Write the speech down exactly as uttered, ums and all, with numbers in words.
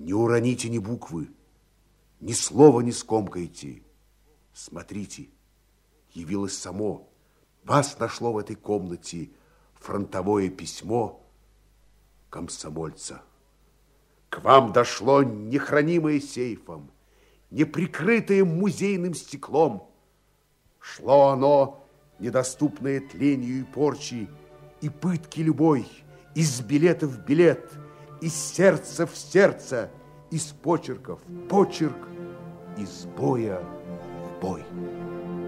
Не уроните ни буквы, ни слова не скомкайте. Смотрите, явилось само. Вас нашло в этой комнате фронтовое письмо комсомольца. К вам дошло не хранимое сейфом, не прикрытое музейным стеклом. Шло оно, недоступное тлению и порчи, и пытки любой, из билета в билет, из сердца в сердце, из почерка в почерк, из боя в бой.